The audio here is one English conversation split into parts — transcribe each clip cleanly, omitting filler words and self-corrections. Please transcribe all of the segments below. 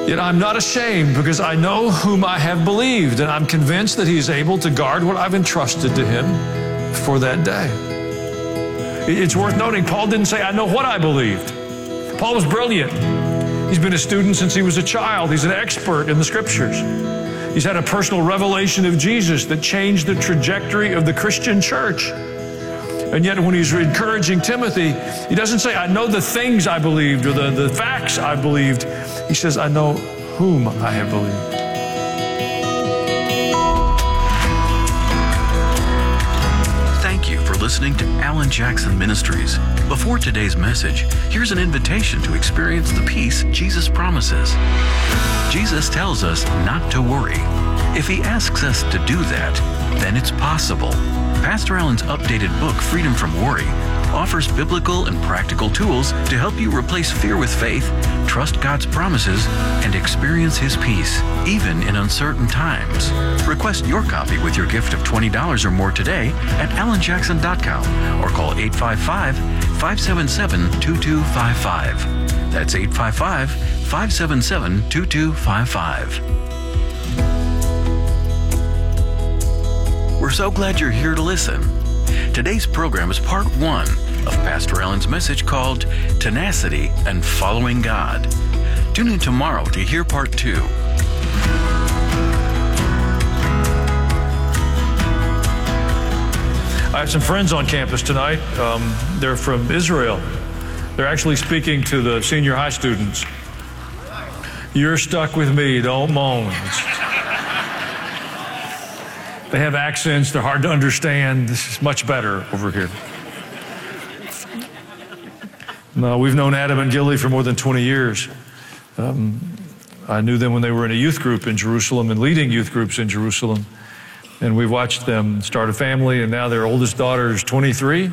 Yet I'm not ashamed, because I know whom I have believed, and I'm convinced that he is able to guard what I've entrusted to him for that day. It's worth noting, Paul didn't say, I know what I believed. Paul was brilliant. He's been a student since he was a child. He's an expert in the Scriptures. He's had a personal revelation of Jesus that changed the trajectory of the Christian church. And yet when he's encouraging Timothy, he doesn't say, I know the things I believed or the facts I believed. He says, I know whom I have believed. Thank you for listening to Alan Jackson Ministries. Before today's message, here's an invitation to experience the peace Jesus promises. Jesus tells us not to worry. If he asks us to do that, then it's possible. Pastor Alan's updated book, Freedom from Worry, offers biblical and practical tools to help you replace fear with faith, trust God's promises, and experience his peace, even in uncertain times. Request your copy with your gift of $20 or more today at alanjackson.com or call 855-577-2255. That's 855-577-2255. We're so glad you're here to listen. Today's program is part 1 of Pastor Alan's message called Tenacity and Following God. Tune in tomorrow to hear part 2. I have some friends on campus tonight. They're from Israel. They're actually speaking to the senior high students. You're stuck with me, don't moan. They have accents, they're hard to understand. This is much better over here. No, we've known Adam and Gilly for more than 20 years. I knew them when they were in a youth group in Jerusalem and leading youth groups in Jerusalem. And we've watched them start a family, and now their oldest daughter is 23.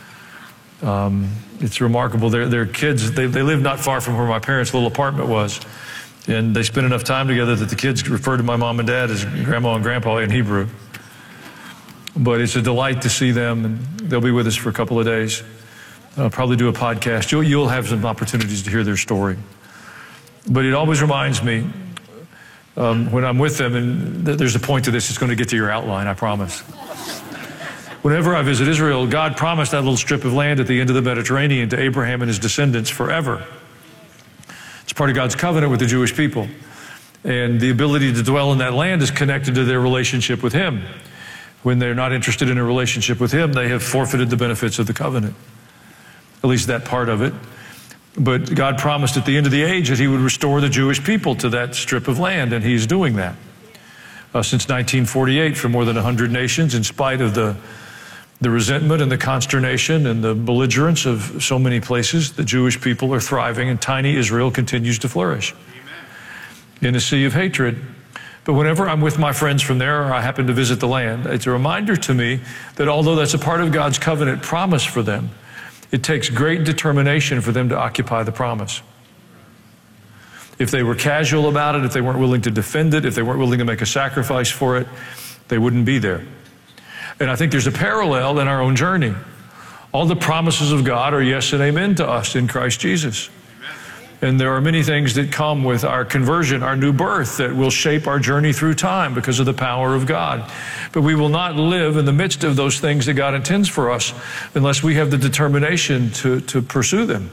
It's remarkable. Their kids, they live not far from where my parents' little apartment was. And they spend enough time together that the kids refer to my mom and dad as grandma and grandpa in Hebrew. But it's a delight to see them, and they'll be with us for a couple of days. I'll probably do a podcast. You'll have some opportunities to hear their story. But it always reminds me when I'm with them, and there's a point to this, it's going to get to your outline, I promise. Whenever I visit Israel, God promised that little strip of land at the end of the Mediterranean to Abraham and his descendants forever. It's part of God's covenant with the Jewish people. And the ability to dwell in that land is connected to their relationship with him. When they're not interested in a relationship with him, they have forfeited the benefits of the covenant. At least that part of it. But God promised at the end of the age that he would restore the Jewish people to that strip of land, and he's doing that. Since 1948, for more than 100 nations, in spite of the resentment and the consternation and the belligerence of so many places, the Jewish people are thriving, and tiny Israel continues to flourish. Amen. In a sea of hatred. But whenever I'm with my friends from there, or I happen to visit the land, it's a reminder to me that although that's a part of God's covenant promise for them, it takes great determination for them to occupy the promise. If they were casual about it, if they weren't willing to defend it, if they weren't willing to make a sacrifice for it, they wouldn't be there. And I think there's a parallel in our own journey. All the promises of God are yes and amen to us in Christ Jesus. And there are many things that come with our conversion, our new birth, that will shape our journey through time because of the power of God. But we will not live in the midst of those things that God intends for us unless we have the determination to pursue them.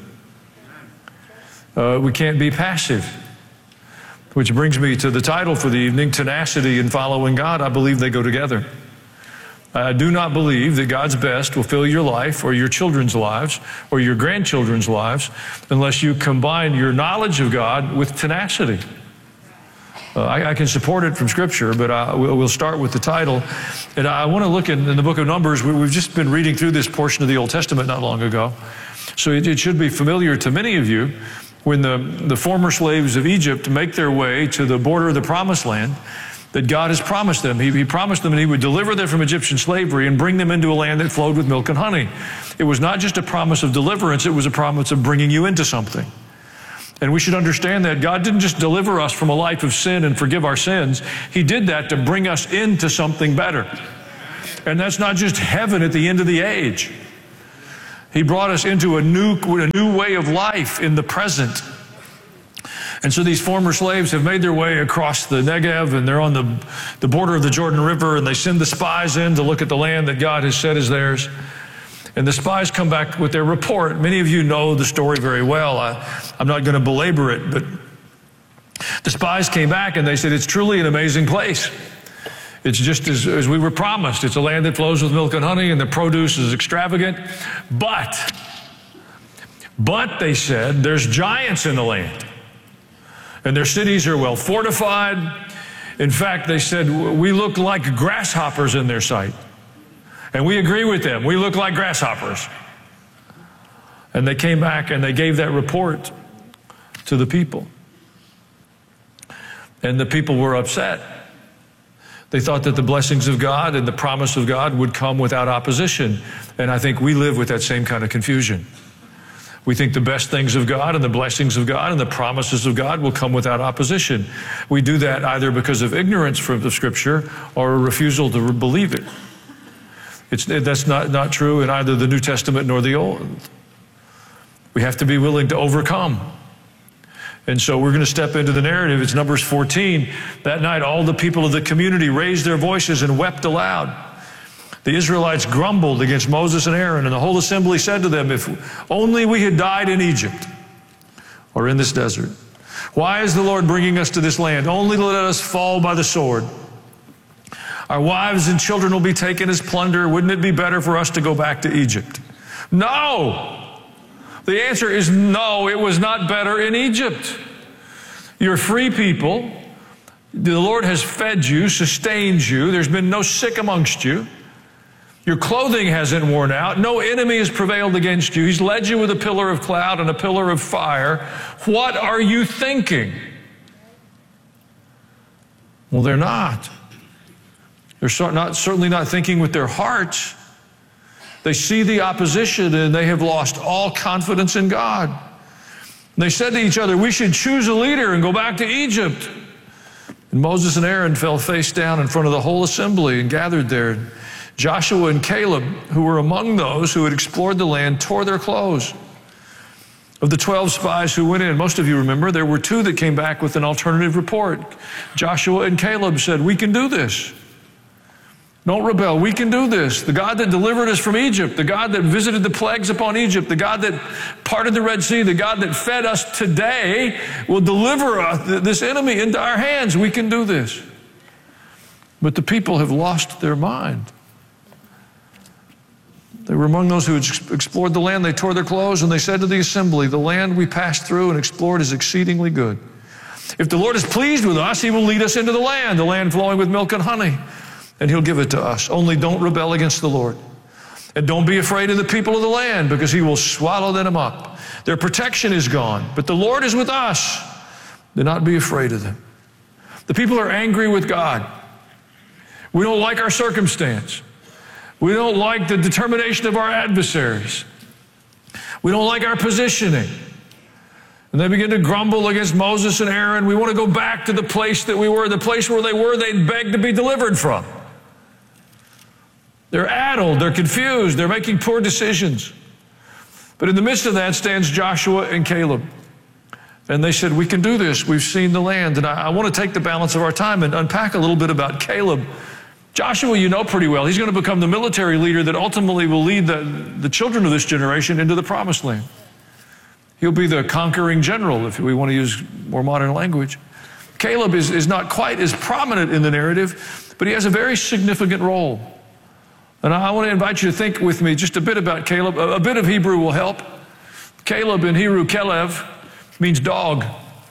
We can't be passive. Which brings me to the title for the evening, Tenacity and Following God. I believe they go together. I do not believe that God's best will fill your life or your children's lives or your grandchildren's lives unless you combine your knowledge of God with tenacity. I can support it from Scripture, but we'll start with the title. And I want to look in the book of Numbers. We've just been reading through this portion of the Old Testament not long ago. So it should be familiar to many of you when the former slaves of Egypt make their way to the border of the Promised Land, that God has promised them. He promised them that he would deliver them from Egyptian slavery and bring them into a land that flowed with milk and honey. It was not just a promise of deliverance, it was a promise of bringing you into something. And we should understand that God didn't just deliver us from a life of sin and forgive our sins. He did that to bring us into something better. And that's not just heaven at the end of the age. He brought us into a new way of life in the present. And so these former slaves have made their way across the Negev, and they're on the border of the Jordan River, and they send the spies in to look at the land that God has said is theirs. And the spies come back with their report. Many of you know the story very well. I'm not going to belabor it, but the spies came back and they said, it's truly an amazing place. It's just as we were promised. It's a land that flows with milk and honey, and the produce is extravagant. But they said, there's giants in the land. And their cities are well fortified. In fact, they said, we look like grasshoppers in their sight. And we agree with them. We look like grasshoppers. And they came back and they gave that report to the people. And the people were upset. They thought that the blessings of God and the promise of God would come without opposition. And I think we live with that same kind of confusion. We think the best things of God and the blessings of God and the promises of God will come without opposition. We do that either because of ignorance from the Scripture or a refusal to believe it. That's not true in either the New Testament nor the Old. We have to be willing to overcome. And so we're going to step into the narrative. It's Numbers 14. That night, all the people of the community raised their voices and wept aloud. The Israelites grumbled against Moses and Aaron, and the whole assembly said to them, if only we had died in Egypt or in this desert. Why is the Lord bringing us to this land? Only to let us fall by the sword. Our wives and children will be taken as plunder. Wouldn't it be better for us to go back to Egypt? No. The answer is no, it was not better in Egypt. You're free people. The Lord has fed you, sustained you. There's been no sick amongst you. Your clothing hasn't worn out. No enemy has prevailed against you. He's led you with a pillar of cloud and a pillar of fire. What are you thinking? Well, they're not. They're certainly not thinking with their hearts. They see the opposition and they have lost all confidence in God. And they said to each other, we should choose a leader and go back to Egypt. And Moses and Aaron fell face down in front of the whole assembly and gathered there. Joshua and Caleb, who were among those who had explored the land, tore their clothes. Of the 12 spies who went in, most of you remember, there were 2 that came back with an alternative report. Joshua and Caleb said, we can do this. Don't rebel. We can do this. The God that delivered us from Egypt, the God that visited the plagues upon Egypt, the God that parted the Red Sea, the God that fed us today will deliver this enemy into our hands. We can do this. But the people have lost their mind. They were among those who had explored the land. They tore their clothes and they said to the assembly, the land we passed through and explored is exceedingly good. If the Lord is pleased with us, he will lead us into the land flowing with milk and honey. And he'll give it to us. Only don't rebel against the Lord. And don't be afraid of the people of the land, because he will swallow them up. Their protection is gone, but the Lord is with us. Do not be afraid of them. The people are angry with God. We don't like our circumstance. We don't like the determination of our adversaries. We don't like our positioning. And they begin to grumble against Moses and Aaron. We want to go back to the place that we were, the place where they were, they'd begged to be delivered from. They're addled, they're confused, they're making poor decisions. But in the midst of that stands Joshua and Caleb. And they said, we can do this. We've seen the land. And I want to take the balance of our time and unpack a little bit about Caleb. Joshua, you know pretty well. He's going to become the military leader that ultimately will lead the children of this generation into the promised land. He'll be the conquering general, if we want to use more modern language. Caleb is not quite as prominent in the narrative, but he has a very significant role. And I want to invite you to think with me just a bit about Caleb. A bit of Hebrew will help. Caleb in Hebrew, Kelev, means dog.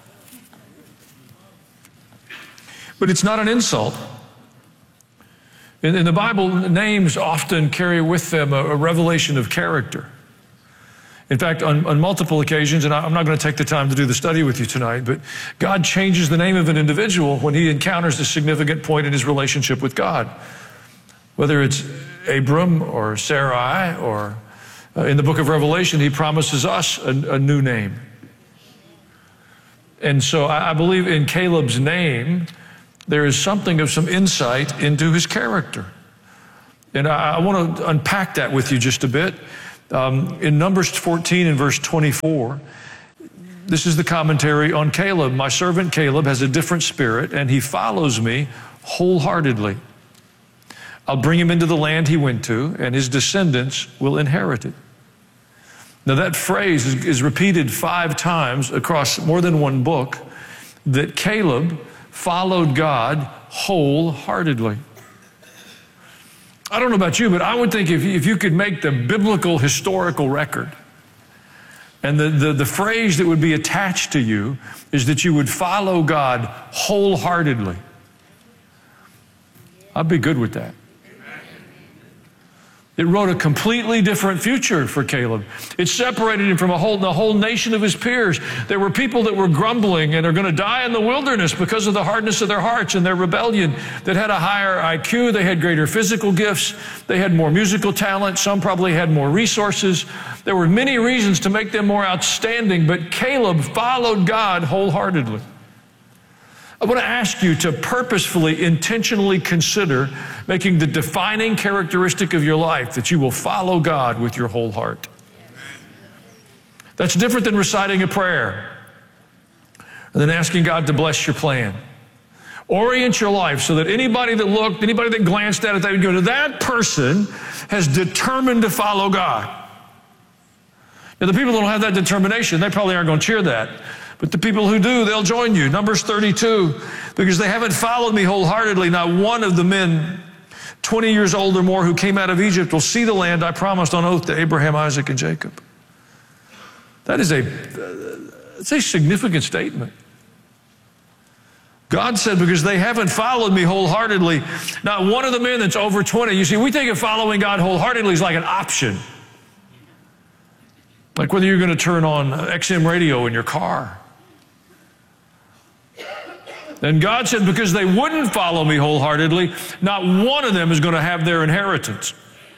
But it's not an insult. In the Bible, names often carry with them a revelation of character. In fact, on multiple occasions, and I'm not going to take the time to do the study with you tonight, but God changes the name of an individual when he encounters a significant point in his relationship with God. Whether it's Abram or Sarai, or in the book of Revelation, he promises us a new name. And so I believe in Caleb's name, there is something of some insight into his character. And I want to unpack that with you just a bit. In Numbers 14 and verse 24, This is the commentary on Caleb. My servant Caleb has a different spirit, and he follows me wholeheartedly. I'll bring him into the land he went to, and his descendants will inherit it. Now that phrase is repeated 5 times across more than one book, that Caleb followed God wholeheartedly. I don't know about you, but I would think if you could make the biblical historical record, and the phrase that would be attached to you is that you would follow God wholeheartedly, I'd be good with that. It wrote a completely different future for Caleb. It separated him from the whole nation of his peers. There were people that were grumbling and are going to die in the wilderness because of the hardness of their hearts and their rebellion, that had a higher IQ, they had greater physical gifts, they had more musical talent, some probably had more resources. There were many reasons to make them more outstanding, but Caleb followed God wholeheartedly. I want to ask you to purposefully, intentionally consider making the defining characteristic of your life that you will follow God with your whole heart. That's different than reciting a prayer and then asking God to bless your plan. Orient your life so that anybody that glanced at it, they would go, that person has determined to follow God. Now, the people that don't have that determination, they probably aren't going to cheer that. But the people who do, they'll join you. Numbers 32, because they haven't followed me wholeheartedly. Not one of the men 20 years old or more who came out of Egypt will see the land I promised on oath to Abraham, Isaac, and Jacob. That is a significant statement. God said, because they haven't followed me wholeheartedly, not one of the men that's over 20. You see, we think of following God wholeheartedly as like an option. Like whether you're going to turn on XM radio in your car. And God said, because they wouldn't follow me wholeheartedly, not one of them is going to have their inheritance.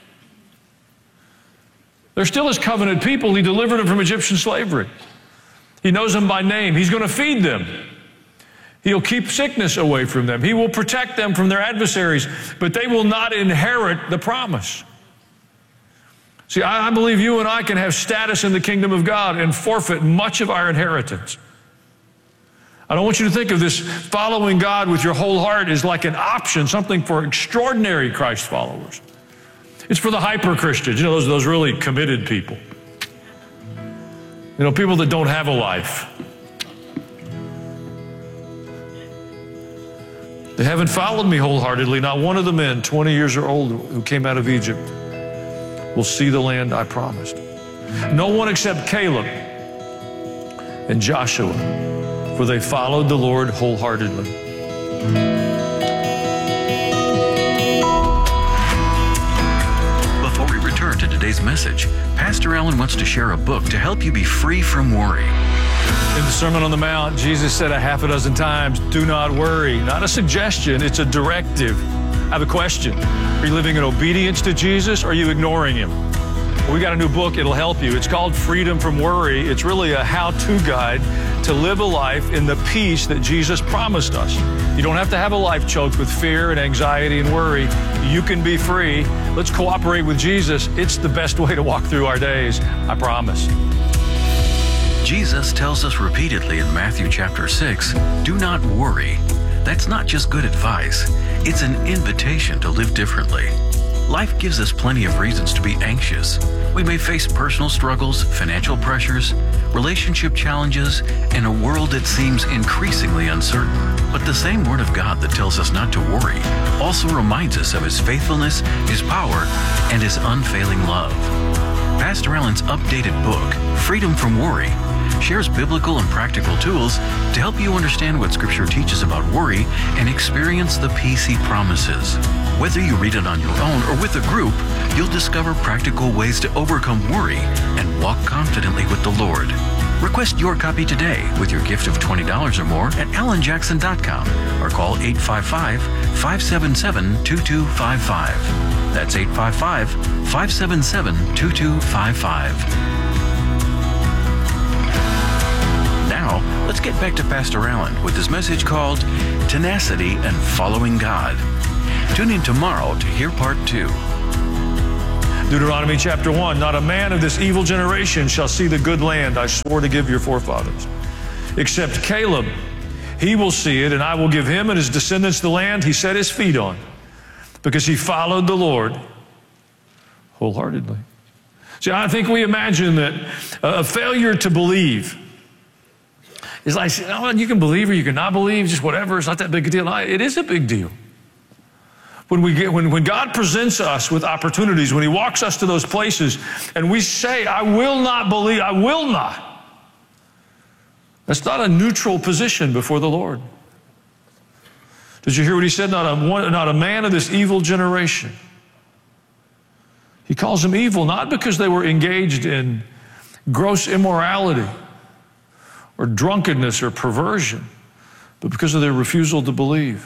They're still his covenant people. He delivered them from Egyptian slavery. He knows them by name. He's going to feed them. He'll keep sickness away from them. He will protect them from their adversaries, but they will not inherit the promise. See, I believe you and I can have status in the kingdom of God and forfeit much of our inheritance. I don't want you to think of this following God with your whole heart as like an option, something for extraordinary Christ followers. It's for the hyper-Christians, those really committed people. People that don't have a life. They haven't followed me wholeheartedly. Not one of the men 20 years or older who came out of Egypt will see the land I promised. No one except Caleb and Joshua, for they followed the Lord wholeheartedly. Before we return to today's message, Pastor Allen wants to share a book to help you be free from worry. In the Sermon on the Mount, Jesus said 6 times, do not worry. Not a suggestion, it's a directive. I have a question. Are you living in obedience to Jesus or are you ignoring him? Well, we got a new book, it'll help you. It's called Freedom from Worry. It's really a how-to guide to live a life in the peace that Jesus promised us. You don't have to have a life choked with fear and anxiety and worry. You can be free. Let's cooperate with Jesus. It's the best way to walk through our days, I promise. Jesus tells us repeatedly in Matthew chapter 6, do not worry. That's not just good advice. It's an invitation to live differently. Life gives us plenty of reasons to be anxious. We may face personal struggles, financial pressures, relationship challenges, and a world that seems increasingly uncertain. But the same Word of God that tells us not to worry also reminds us of His faithfulness, His power, and His unfailing love. Pastor Allen's updated book, Freedom from Worry, shares biblical and practical tools to help you understand what Scripture teaches about worry and experience the peace He promises. Whether you read it on your own or with a group, you'll discover practical ways to overcome worry and walk confidently with the Lord. Request your copy today with your gift of $20 or more at allenjackson.com or call 855-577-2255. That's 855-577-2255. Now, let's get back to Pastor Allen with his message called Tenacity and Following God. Tune in tomorrow to hear part 2. Deuteronomy chapter 1, not a man of this evil generation shall see the good land I swore to give your forefathers. except Caleb. He will see it, and I will give him and his descendants the land he set his feet on, because he followed the Lord wholeheartedly. See, I think we imagine that a failure to believe is like, oh, you can believe or you can not believe, just whatever. It's not that big a deal. It is a big deal. When God presents us with opportunities, when he walks us to those places, and we say, I will not believe, I will not. That's not a neutral position before the Lord. Did you hear what he said? Not a man of this evil generation. He calls them evil not because they were engaged in gross immorality or drunkenness or perversion, but because of their refusal to believe.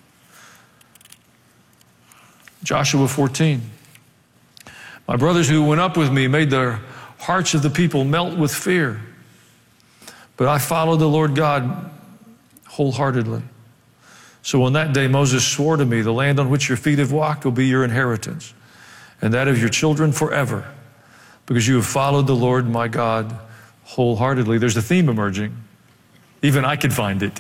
Joshua 14. My brothers who went up with me made the hearts of the people melt with fear, but I followed the Lord God wholeheartedly. So on that day Moses swore to me, the land on which your feet have walked will be your inheritance, and that of your children forever, because you have followed the Lord my God wholeheartedly. There's a theme emerging. Even I could find it.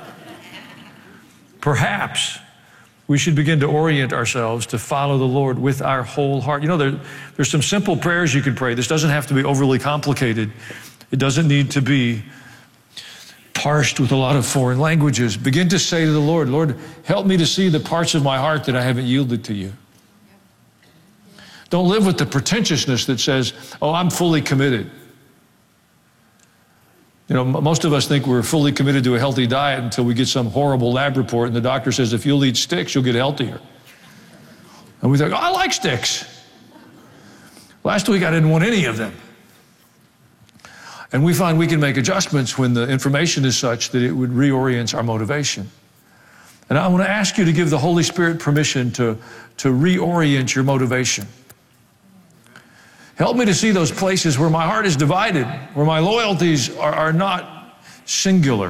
Perhaps we should begin to orient ourselves to follow the Lord with our whole heart. You know, there's some simple prayers you can pray. This doesn't have to be overly complicated. It doesn't need to be parsed with a lot of foreign languages. Begin to say to the Lord, Lord, help me to see the parts of my heart that I haven't yielded to you. Don't live with the pretentiousness that says, oh, I'm fully committed. You know, most of us think we're fully committed to a healthy diet until we get some horrible lab report and the doctor says, if you'll eat sticks, you'll get healthier. And we think, oh, I like sticks. Last week, I didn't want any of them. And we find we can make adjustments when the information is such that it would reorient our motivation. And I want to ask you to give the Holy Spirit permission to reorient your motivation. Help me to see those places where my heart is divided, where my loyalties are not singular.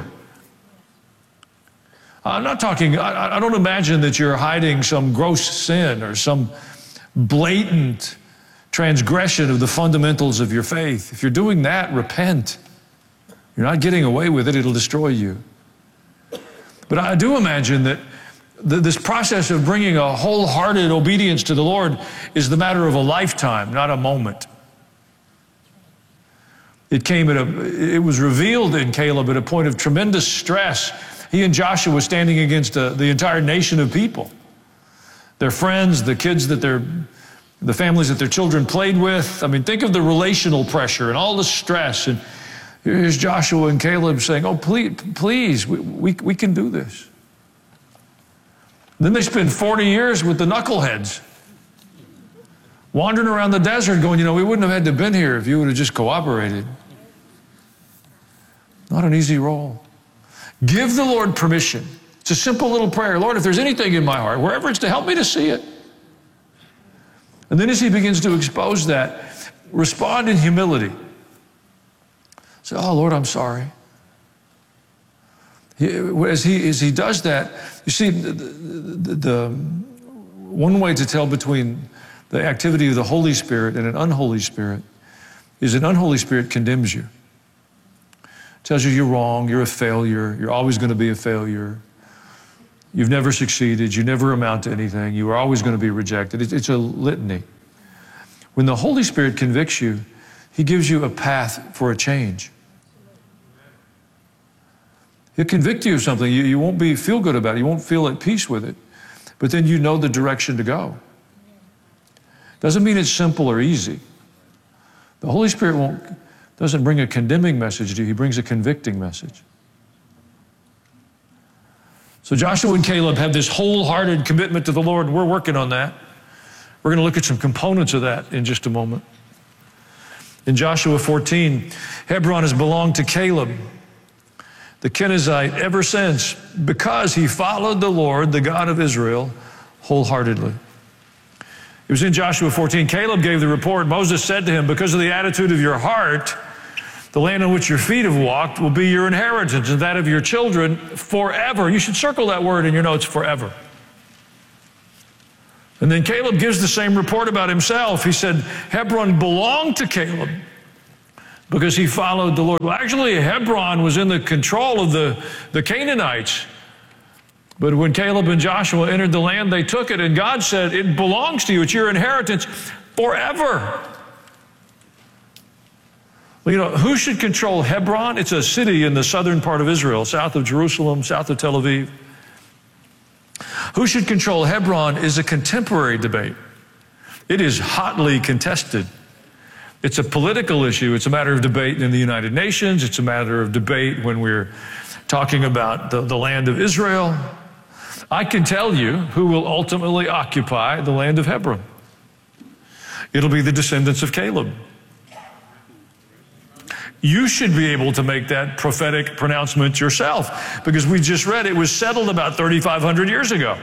I'm not talking, I don't imagine that you're hiding some gross sin or some blatant transgression of the fundamentals of your faith. If you're doing that, repent. You're not getting away with it, it'll destroy you. But I do imagine that this process of bringing a wholehearted obedience to the Lord is the matter of a lifetime, not a moment. It was revealed in Caleb at a point of tremendous stress. He and Joshua were standing against the entire nation of people. Their friends, the kids the families that their children played with. I mean, think of the relational pressure and all the stress. And here's Joshua and Caleb saying, oh, please, we can do this. Then they spend 40 years with the knuckleheads, wandering around the desert going, you know, we wouldn't have had to have been here if you would have just cooperated. Not an easy role. Give the Lord permission. It's a simple little prayer. Lord, if there's anything in my heart, wherever it's to, help me to see it. And then as he begins to expose that, respond in humility. Say, oh, Lord, I'm sorry. As he does that, you see, the one way to tell between the activity of the Holy Spirit and an unholy spirit is an unholy spirit condemns you. Tells you you're wrong, you're a failure, you're always going to be a failure. You've never succeeded, you never amount to anything, you are always going to be rejected. It's a litany. When the Holy Spirit convicts you, he gives you a path for a change. He'll convict you of something. You won't feel good about it. You won't feel at peace with it. But then you know the direction to go. Doesn't mean it's simple or easy. The Holy Spirit doesn't bring a condemning message to you. He brings a convicting message. So Joshua and Caleb have this wholehearted commitment to the Lord. We're working on that. We're going to look at some components of that in just a moment. In Joshua 14, Hebron has belonged to Caleb, the Kenizzite, ever since, because he followed the Lord, the God of Israel, wholeheartedly. It was in Joshua 14. Caleb gave the report. Moses said to him, because of the attitude of your heart, the land on which your feet have walked will be your inheritance, and that of your children forever. You should circle that word in your notes, forever. And then Caleb gives the same report about himself. He said, Hebron belonged to Caleb, because he followed the Lord. Well, actually, Hebron was in the control of the Canaanites. But when Caleb and Joshua entered the land, they took it, and God said, it belongs to you. It's your inheritance forever. Well, you know, who should control Hebron? It's a city in the southern part of Israel, south of Jerusalem, south of Tel Aviv. Who should control Hebron is a contemporary debate. It is hotly contested. It's a political issue. It's a matter of debate in the United Nations. It's a matter of debate when we're talking about the land of Israel. I can tell you who will ultimately occupy the land of Hebron. It'll be the descendants of Caleb. You should be able to make that prophetic pronouncement yourself, because we just read it was settled about 3,500 years ago.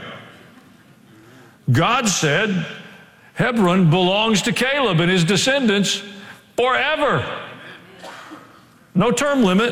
God said Hebron belongs to Caleb and his descendants forever. No term limit.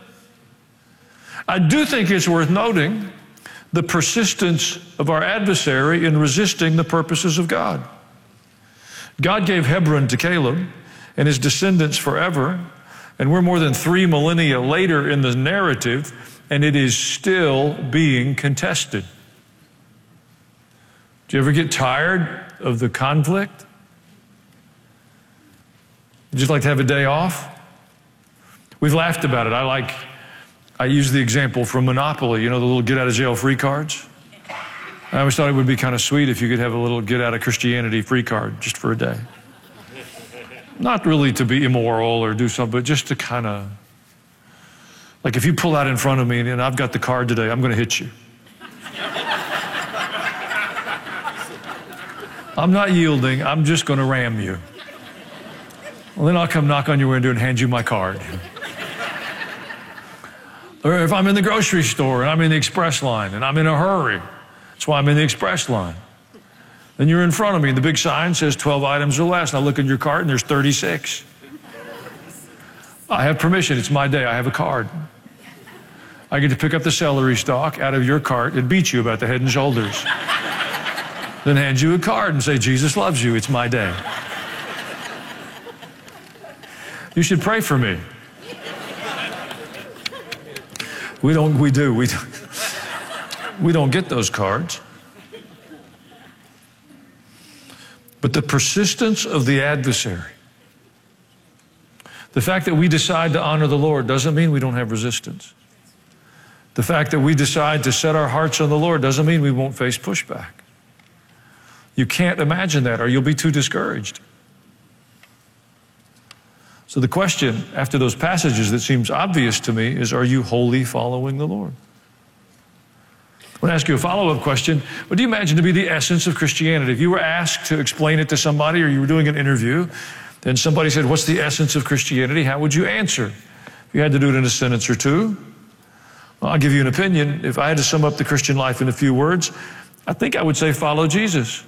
I do think it's worth noting the persistence of our adversary in resisting the purposes of God. God gave Hebron to Caleb and his descendants forever, and we're more than 3 millennia later in the narrative, and it is still being contested. Do you ever get tired of the conflict? Would you like to have a day off? We've laughed about it. I use the example from Monopoly, you know, the little get-out-of-jail-free cards. I always thought it would be kind of sweet if you could have a little get-out-of-Christianity free card just for a day. Not really to be immoral or do something, but just to kind of, like if you pull out in front of me and I've got the card today, I'm going to hit you. I'm not yielding, I'm just going to ram you. Well, then I'll come knock on your window and hand you my card. Or if I'm in the grocery store and I'm in the express line and I'm in a hurry, that's why I'm in the express line. Then you're in front of me and the big sign says 12 items or less. And I look in your cart and there's 36. I have permission, it's my day, I have a card. I get to pick up the celery stalk out of your cart and beat you about the head and shoulders. Then hand you a card and say, Jesus loves you, it's my day. You should pray for me. We don't get those cards. But the persistence of the adversary, the fact that we decide to honor the Lord doesn't mean we don't have resistance. The fact that we decide to set our hearts on the Lord doesn't mean we won't face pushback. You can't imagine that, or you'll be too discouraged. So the question after those passages that seems obvious to me is, are you wholly following the Lord? I want to ask you a follow-up question. What do you imagine to be the essence of Christianity? If you were asked to explain it to somebody, or you were doing an interview, then somebody said, what's the essence of Christianity? How would you answer? If you had to do it in a sentence or two, well, I'll give you an opinion. If I had to sum up the Christian life in a few words, I think I would say follow Jesus.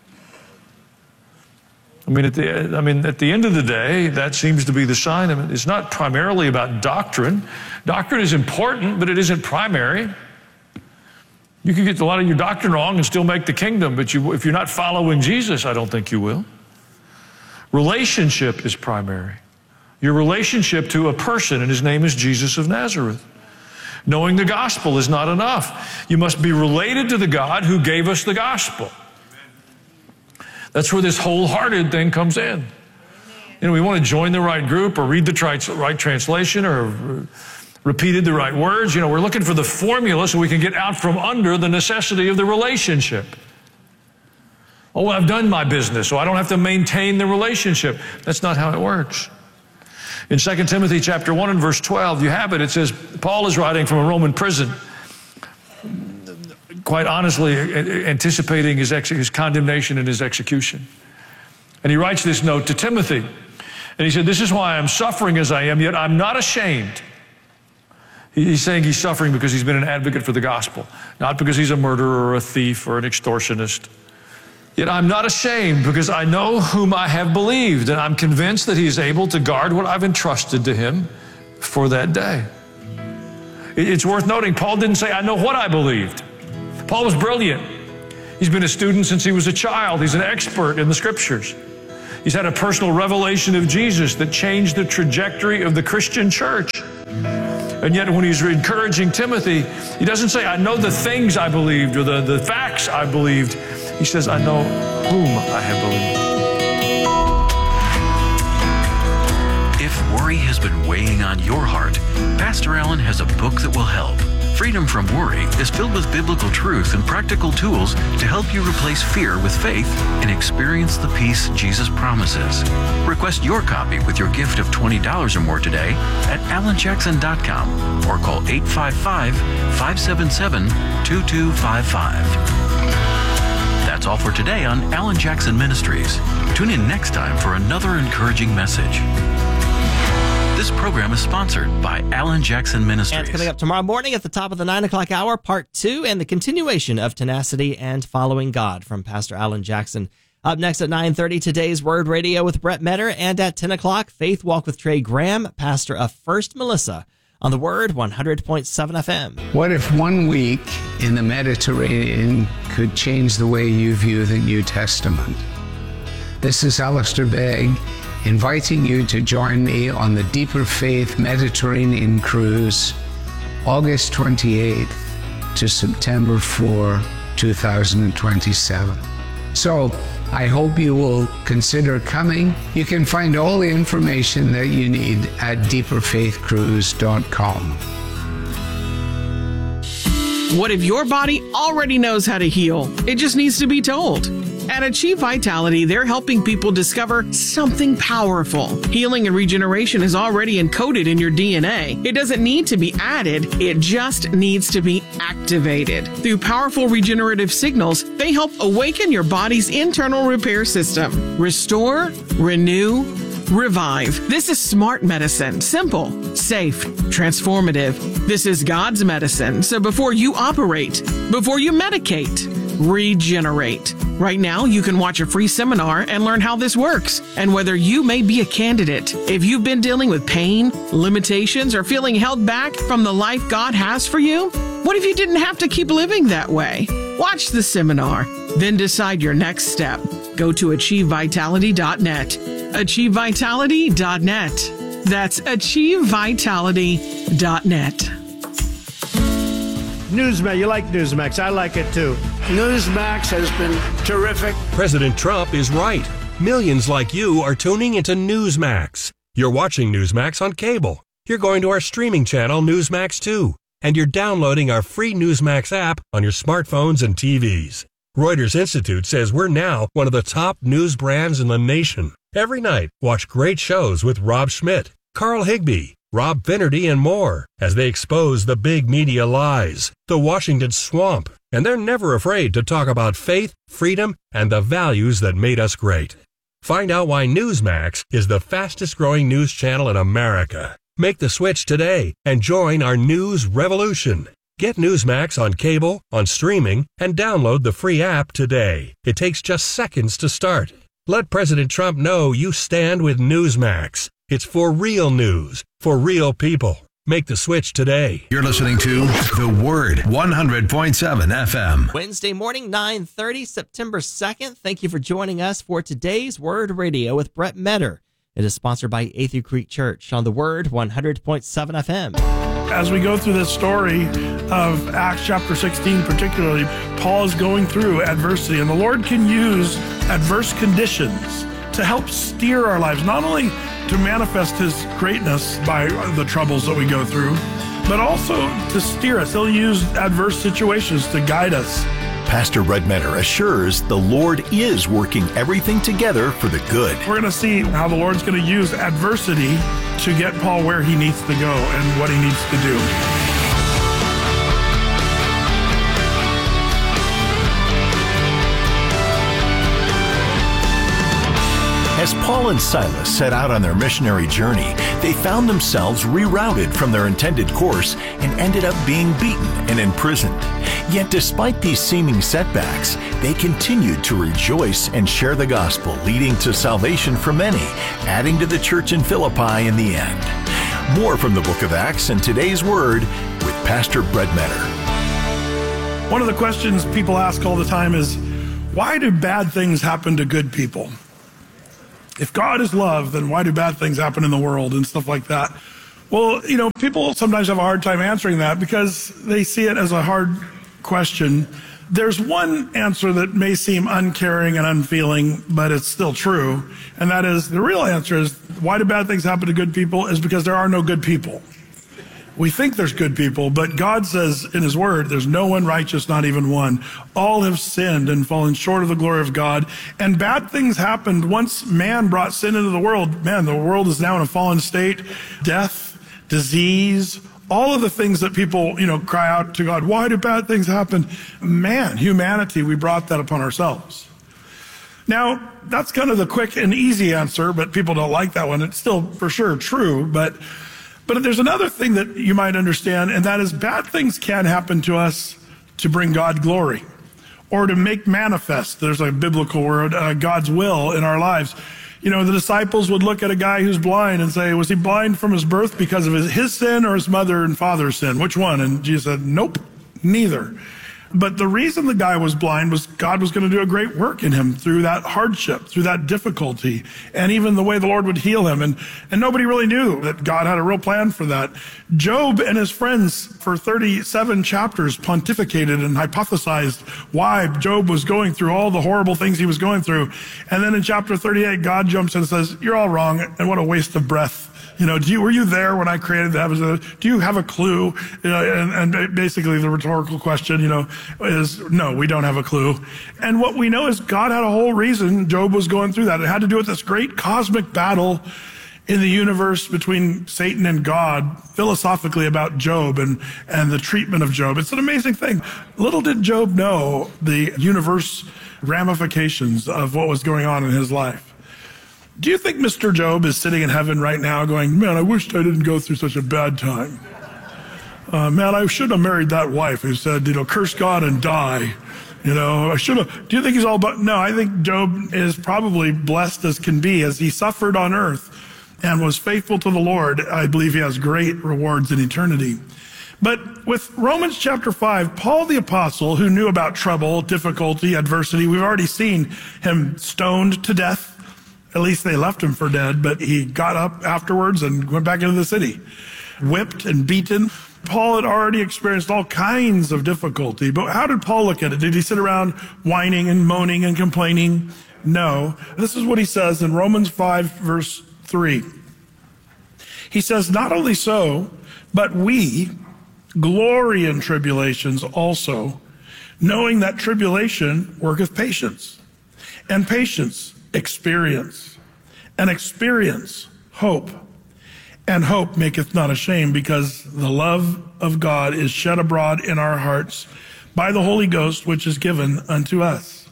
At the end of the day, that seems to be the sign of it. It's not primarily about doctrine. Doctrine is important, but it isn't primary. You can get a lot of your doctrine wrong and still make the kingdom, but if you're not following Jesus, I don't think you will. Relationship is primary. Your relationship to a person, and his name is Jesus of Nazareth. Knowing the gospel is not enough. You must be related to the God who gave us the gospel. That's where this wholehearted thing comes in. You know, we want to join the right group or read the right translation or repeated the right words. You know, we're looking for the formula so we can get out from under the necessity of the relationship. Oh, I've done my business, so I don't have to maintain the relationship. That's not how it works. In 2 Timothy chapter 1 and verse 12, you have it. It says, Paul is writing from a Roman prison, quite honestly anticipating his condemnation and his execution. And he writes this note to Timothy. And he said, this is why I'm suffering as I am, yet I'm not ashamed. He's saying he's suffering because he's been an advocate for the gospel, not because he's a murderer or a thief or an extortionist. Yet I'm not ashamed because I know whom I have believed, and I'm convinced that he is able to guard what I've entrusted to him for that day. It's worth noting, Paul didn't say, I know what I believed. Paul was brilliant. He's been a student since he was a child. He's an expert in the scriptures. He's had a personal revelation of Jesus that changed the trajectory of the Christian church. And yet when he's encouraging Timothy, he doesn't say, I know the things I believed or the facts I believed. He says, I know whom I have believed. If worry has been weighing on your heart, Pastor Allen has a book that will help. Freedom from Worry is filled with biblical truth and practical tools to help you replace fear with faith and experience the peace Jesus promises. Request your copy with your gift of $20 or more today at alanjackson.com or call 855-577-2255. That's all for today on Alan Jackson Ministries. Tune in next time for another encouraging message. This program is sponsored by Alan Jackson Ministries. And coming up tomorrow morning at the top of the 9 o'clock hour, part 2, and the continuation of Tenacity and Following God from Pastor Alan Jackson. Up next at 9:30, today's Word Radio with Brett Metter, and at 10 o'clock, Faith Walk with Trey Graham, pastor of First Melissa, on the Word 100.7 FM. What if 1 week in the Mediterranean could change the way you view the New Testament? This is Alistair Begg, inviting you to join me on the Deeper Faith Mediterranean Cruise, August 28th to September 4, 2027. So, I hope you will consider coming. You can find all the information that you need at deeperfaithcruise.com. What if your body already knows how to heal? It just needs to be told. At Achieve Vitality, they're helping people discover something powerful. Healing and regeneration is already encoded in your DNA. It doesn't need to be added, it just needs to be activated. Through powerful regenerative signals, they help awaken your body's internal repair system. Restore, renew, revive. This is smart medicine. Simple, safe, transformative. This is God's medicine. So before you operate, before you medicate, regenerate. Right now, you can watch a free seminar and learn how this works and whether you may be a candidate. If you've been dealing with pain, limitations, or feeling held back from the life God has for you, what if you didn't have to keep living that way? Watch the seminar, then decide your next step. Go to achievevitality.net. achievevitality.net. That's achievevitality.net. Newsmax, you like Newsmax. I like it too. Newsmax has been terrific. President Trump is right. Millions like you are tuning into Newsmax. You're watching Newsmax on cable. You're going to our streaming channel, Newsmax 2. And you're downloading our free Newsmax app on your smartphones and TVs. Reuters Institute says we're now one of the top news brands in the nation. Every night, watch great shows with Rob Schmidt, Carl Higbie, Rob Finnerty, and more as they expose the big media lies, the Washington swamp, and they're never afraid to talk about faith, freedom, and the values that made us great. Find out why Newsmax is the fastest growing news channel in America. Make the switch today and join our news revolution. Get Newsmax on cable, on streaming, and download the free app today. It takes just seconds to start. Let President Trump know you stand with Newsmax. It's for real news, for real people. Make the switch today. You're listening to The Word 100.7 FM. Wednesday morning, 9:30, September 2nd. Thank you for joining us for today's Word Radio with Brett Metter. It is sponsored by Athey Creek Church on the Word 100.7 FM. As we go through this story of Acts chapter 16 particularly, Paul is going through adversity, and the Lord can use adverse conditions to help steer our lives, not only to manifest His greatness by the troubles that we go through, but also to steer us. He'll use adverse situations to guide us. Pastor Brett Metter assures the Lord is working everything together for the good. We're going to see how the Lord's going to use adversity to get Paul where he needs to go and what he needs to do. As Paul and Silas set out on their missionary journey, they found themselves rerouted from their intended course and ended up being beaten and imprisoned. Yet despite these seeming setbacks, they continued to rejoice and share the gospel, leading to salvation for many, adding to the church in Philippi in the end. More from the book of Acts and today's Word with Pastor Brett Metter. One of the questions people ask all the time is, why do bad things happen to good people? If God is love, then why do bad things happen in the world and stuff like that? Well, people sometimes have a hard time answering that because they see it as a hard question. There's one answer that may seem uncaring and unfeeling, but it's still true. And that is, the real answer is, why do bad things happen to good people? Is because there are no good people. We think there's good people, but God says in his word, there's no one righteous, not even one. All have sinned and fallen short of the glory of God. And bad things happened once man brought sin into the world. Man, the world is now in a fallen state. Death, disease, all of the things that people, cry out to God, why do bad things happen? Man, humanity, we brought that upon ourselves. Now, that's kind of the quick and easy answer, but people don't like that one. It's still for sure true, but there's another thing that you might understand, and that is bad things can happen to us to bring God glory or to make manifest, there's a biblical word, God's will in our lives. The disciples would look at a guy who's blind and say, was he blind from his birth because of his sin or his mother and father's sin? Which one? And Jesus said, nope, neither. But the reason the guy was blind was God was going to do a great work in him through that hardship, through that difficulty, and even the way the Lord would heal him. And nobody really knew that God had a real plan for that. Job and his friends for 37 chapters pontificated and hypothesized why Job was going through all the horrible things he was going through. And then in chapter 38, God jumps in and says, you're all wrong, and what a waste of breath. Were you there when I created the heavens? Do you have a clue? And basically the rhetorical question, is no, we don't have a clue. And what we know is God had a whole reason Job was going through that. It had to do with this great cosmic battle in the universe between Satan and God, philosophically about Job and the treatment of Job. It's an amazing thing. Little did Job know the universe ramifications of what was going on in his life. Do you think Mr. Job is sitting in heaven right now going, man, I wished I didn't go through such a bad time. Man, I should have married that wife who said, curse God and die. I should have. Do you think he's all about? No, I think Job is probably blessed as can be as he suffered on earth and was faithful to the Lord. I believe he has great rewards in eternity. But with Romans chapter 5, Paul the apostle, who knew about trouble, difficulty, adversity, we've already seen him stoned to death. At least they left him for dead, but he got up afterwards and went back into the city. Whipped and beaten. Paul had already experienced all kinds of difficulty, but how did Paul look at it? Did he sit around whining and moaning and complaining? No. This is what he says in Romans 5, verse 3. He says, not only so, but we glory in tribulations also, knowing that tribulation worketh patience, and patience experience, and experience hope, and hope maketh not ashamed, because the love of God is shed abroad in our hearts by the Holy Ghost, which is given unto us.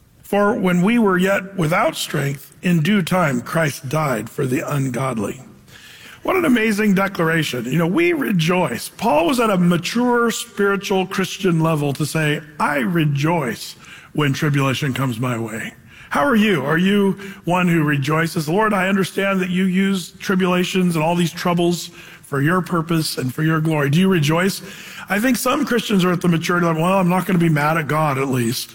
For when we were yet without strength, in due time Christ died for the ungodly. What an amazing declaration. We rejoice. Paul was at a mature spiritual Christian level to say, I rejoice when tribulation comes my way. How are you? Are you one who rejoices? Lord, I understand that you use tribulations and all these troubles for your purpose and for your glory. Do you rejoice? I think some Christians are at the maturity level, well, I'm not going to be mad at God at least.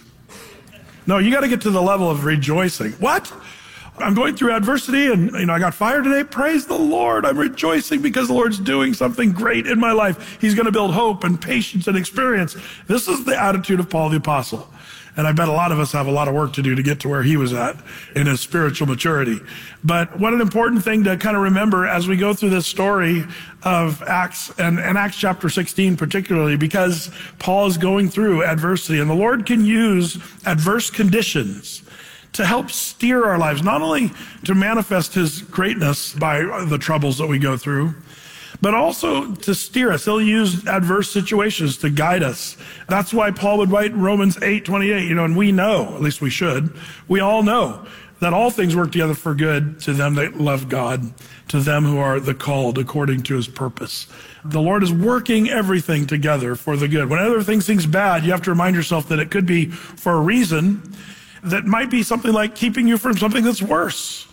No, you got to get to the level of rejoicing. What? I'm going through adversity and, I got fired today. Praise the Lord. I'm rejoicing because the Lord's doing something great in my life. He's going to build hope and patience and experience. This is the attitude of Paul the Apostle. And I bet a lot of us have a lot of work to do to get to where he was at in his spiritual maturity. But what an important thing to kind of remember as we go through this story of Acts, and Acts chapter 16 particularly, because Paul is going through adversity. And the Lord can use adverse conditions to help steer our lives, not only to manifest his greatness by the troubles that we go through, but also to steer us. He'll use adverse situations to guide us. That's why Paul would write in Romans 8:28, and we know, at least we should, we all know that all things work together for good to them that love God, to them who are the called according to his purpose. The Lord is working everything together for the good. Whenever things seem bad, you have to remind yourself that it could be for a reason that might be something like keeping you from something that's worse,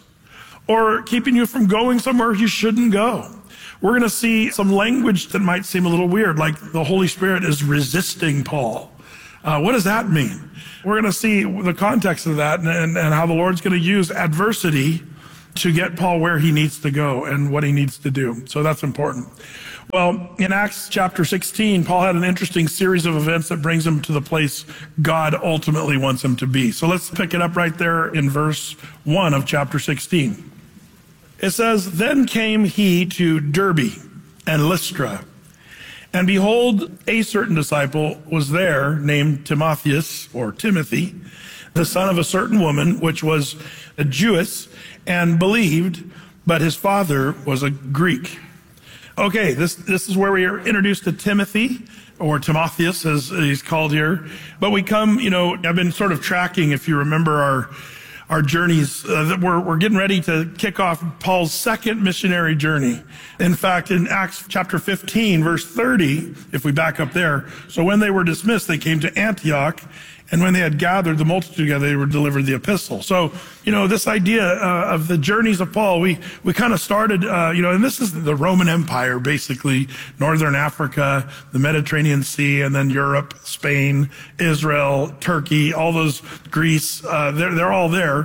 or keeping you from going somewhere you shouldn't go. We're going to see some language that might seem a little weird, like the Holy Spirit is resisting Paul. What does that mean? We're going to see the context of that and how the Lord's going to use adversity to get Paul where he needs to go and what he needs to do. So that's important. Well, in Acts chapter 16, Paul had an interesting series of events that brings him to the place God ultimately wants him to be. So let's pick it up right there in verse 1 of chapter 16. It says, "Then came he to Derbe and Lystra, and behold, a certain disciple was there named Timotheus, or Timothy, the son of a certain woman, which was a Jewess, and believed, but his father was a Greek." Okay, this is where we are introduced to Timothy, or Timotheus as he's called here. But we come, I've been sort of tracking, if you remember our journeys, that we're getting ready to kick off Paul's second missionary journey. In fact, in Acts chapter 15, verse 30, if we back up there, "So when they were dismissed, they came to Antioch, and when they had gathered the multitude together, they were delivered the epistle." So, this idea of the journeys of Paul, we kind of started, and this is the Roman Empire, basically, Northern Africa, the Mediterranean Sea, and then Europe, Spain, Israel, Turkey, all those, Greece, they're all there.